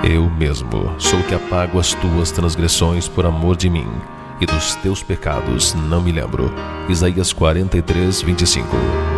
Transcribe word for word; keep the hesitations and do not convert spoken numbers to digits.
Eu mesmo sou o que apago as tuas transgressões por amor de mim, e dos teus pecados não me lembro. Isaías quarenta e três, vinte e cinco.